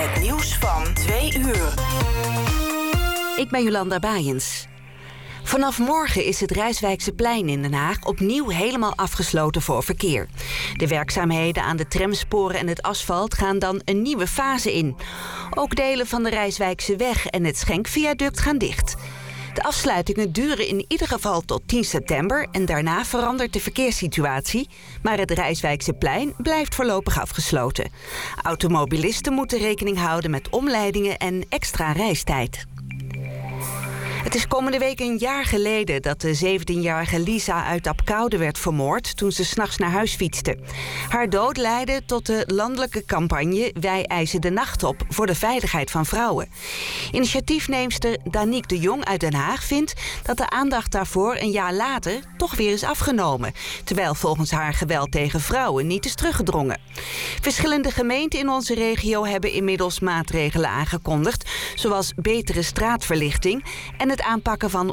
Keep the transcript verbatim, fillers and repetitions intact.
Het nieuws van twee uur. Ik ben Jolanda Baaiens. Vanaf morgen is het Rijswijkse-plein in Den Haag opnieuw helemaal afgesloten voor verkeer. De werkzaamheden aan de tramsporen en het asfalt gaan dan een nieuwe fase in. Ook delen van de Rijswijkse-weg en het Schenkviaduct gaan dicht. De afsluitingen duren in ieder geval tot tien september... en daarna verandert de verkeerssituatie. Maar het Rijswijkse-plein blijft voorlopig afgesloten. Automobilisten moeten rekening houden met omleidingen en extra reistijd. Het is komende week een jaar geleden dat de zeventienjarige Lisa uit Apkoude werd vermoord toen ze 's nachts naar huis fietste. Haar dood leidde tot de landelijke campagne Wij eisen de nacht op voor de veiligheid van vrouwen. Initiatiefneemster Danique de Jong uit Den Haag vindt dat de aandacht daarvoor een jaar later toch weer is afgenomen, terwijl volgens haar geweld tegen vrouwen niet is teruggedrongen. Verschillende gemeenten in onze regio hebben inmiddels maatregelen aangekondigd, zoals betere straatverlichting en het aanpakken van